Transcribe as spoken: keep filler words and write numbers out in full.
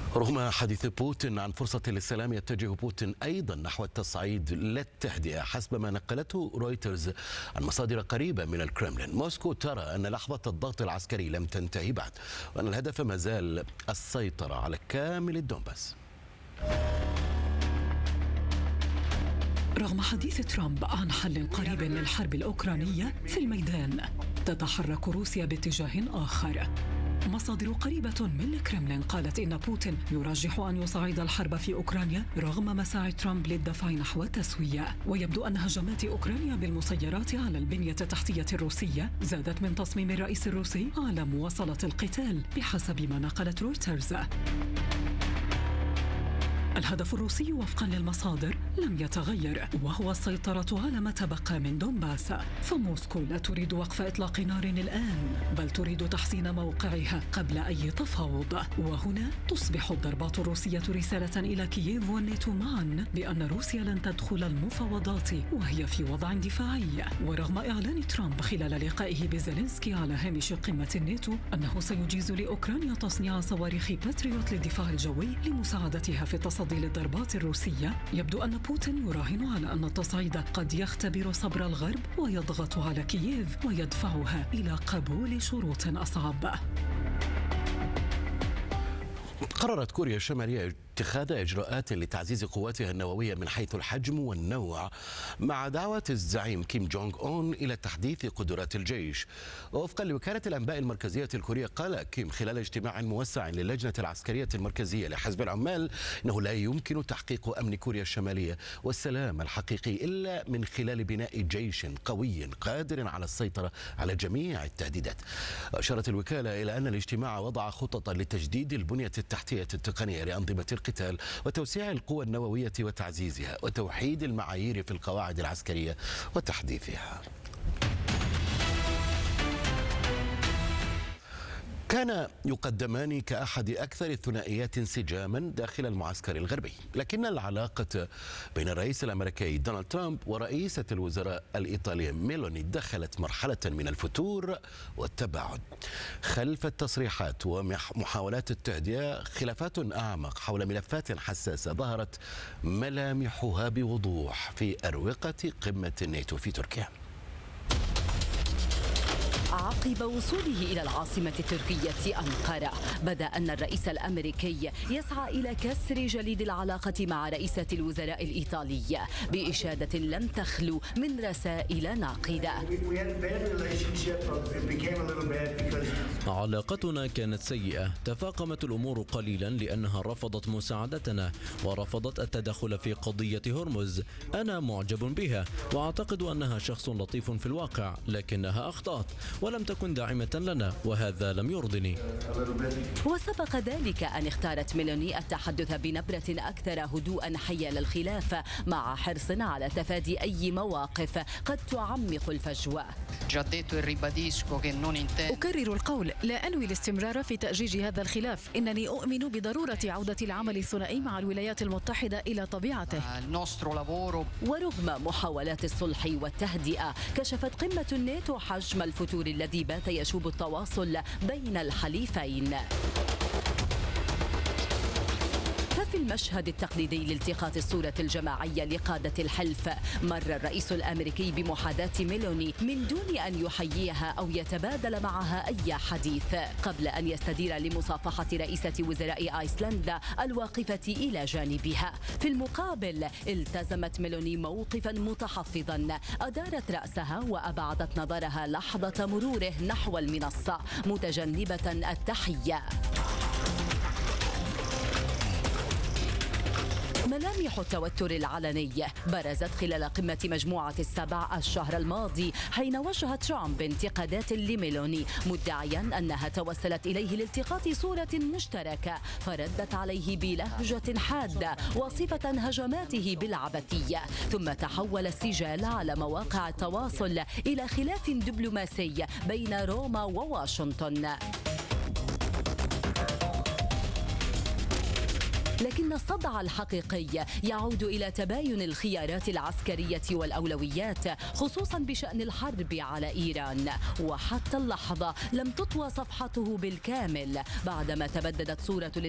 رغم حديث بوتين عن فرصة للسلام، يتجه بوتين أيضا نحو التصعيد لا التهدئة حسب ما نقلته رويترز عن مصادر قريبة من الكرملين. موسكو ترى أن لحظة الضغط العسكري لم تنتهي بعد، وأن الهدف ما زال السيطرة على كامل الدونباس. رغم حديث ترامب عن حل قريب للحرب الأوكرانية في الميدان، تتحرك روسيا باتجاه آخر. مصادر قريبة من الكرملين قالت إن بوتين يرجح أن يصعد الحرب في أوكرانيا رغم مساعي ترامب للدفع نحو التسوية. ويبدو أن هجمات أوكرانيا بالمسيرات على البنية التحتية الروسية زادت من تصميم الرئيس الروسي على مواصلة القتال بحسب ما نقلت رويترز. الهدف الروسي وفقا للمصادر لم يتغير، وهو السيطرة على ما تبقى من دونباس. فموسكو لا تريد وقف إطلاق نار الآن، بل تريد تحسين موقعها قبل أي تفاوض. وهنا تصبح الضربات الروسية رسالة إلى كييف والناتو معا بأن روسيا لن تدخل المفاوضات وهي في وضع دفاعي. ورغم إعلان ترامب خلال لقائه بزيلينسكي على هامش قمة الناتو أنه سيجيز لأوكرانيا تصنيع صواريخ باتريوت للدفاع الجوي لمساعدتها في التصدي للضربات الروسية، يبدو أن بوتين يراهن على أن التصعيد قد يختبر صبر الغرب ويضغط على كييف ويدفعها إلى قبول شروط أصعب. قررت كوريا الشمالية اتخاذ إجراءات لتعزيز قواتها النووية من حيث الحجم والنوع، مع دعوة الزعيم كيم جونغ أون إلى تحديث قدرات الجيش. ووفقا لوكالة الأنباء المركزية الكورية، قال كيم خلال اجتماع موسع للجنة العسكرية المركزية لحزب العمال إنه لا يمكن تحقيق أمن كوريا الشمالية والسلام الحقيقي إلا من خلال بناء جيش قوي قادر على السيطرة على جميع التهديدات. أشارت الوكالة إلى أن الاجتماع وضع خططا لتجديد البنية التحتية التقنية لأنظمة القتال وتوسيع القوى النووية وتعزيزها، وتوحيد المعايير في القواعد العسكرية وتحديثها. كان يقدمان كأحد أكثر الثنائيات انسجاما داخل المعسكر الغربي، لكن العلاقة بين الرئيس الأمريكي دونالد ترامب ورئيسة الوزراء الإيطالية ميلوني دخلت مرحلة من الفتور والتباعد. خلف التصريحات ومحاولات التهدئة خلافات أعمق حول ملفات حساسة ظهرت ملامحها بوضوح في أروقة قمة الناتو في تركيا. عقب وصوله إلى العاصمة التركية أنقرة، بدا أن الرئيس الأمريكي يسعى إلى كسر جليد العلاقة مع رئيسة الوزراء الإيطالية بإشادة لم تخلو من رسائل ناقدة. علاقتنا كانت سيئة، تفاقمت الأمور قليلا لأنها رفضت مساعدتنا ورفضت التدخل في قضية هرمز. أنا معجب بها وأعتقد أنها شخص لطيف في الواقع، لكنها أخطأت ولم تكن داعمة لنا، وهذا لم يرضني. وسبق ذلك أن اختارت ميلوني التحدث بنبرة أكثر هدوءا حيال الخلاف، مع حرص على تفادي أي مواقف قد تعمق الفجوة. أكرر القول، لا أنوي الاستمرار في تأجيج هذا الخلاف. إنني أؤمن بضرورة عودة العمل الثنائي مع الولايات المتحدة إلى طبيعته. ورغم محاولات الصلح والتهدئة، كشفت قمة الناتو حجم الفتور الذي بات يشوب التواصل بين الحليفين. ففي المشهد التقليدي لالتقاط الصورة الجماعية لقادة الحلف، مر الرئيس الأمريكي بمحاذاة ميلوني من دون أن يحييها أو يتبادل معها أي حديث، قبل أن يستدير لمصافحة رئيسة وزراء أيسلندا الواقفة إلى جانبها. في المقابل التزمت ميلوني موقفا متحفظا، أدارت رأسها وأبعدت نظرها لحظة مروره نحو المنصة متجنبة التحية. ملامح التوتر العلني برزت خلال قمة مجموعة السبع الشهر الماضي، حين وجه ترامب انتقادات لميلوني مدعيا أنها توسلت إليه لالتقاط صورة مشتركة، فردت عليه بلهجة حادة وصفة هجماته بالعبثية. ثم تحول السجال على مواقع التواصل إلى خلاف دبلوماسي بين روما وواشنطن. لكن الصدع الحقيقي يعود إلى تباين الخيارات العسكرية والأولويات، خصوصا بشأن الحرب على إيران. وحتى اللحظة لم تطوى صفحته بالكامل بعدما تبددت صورة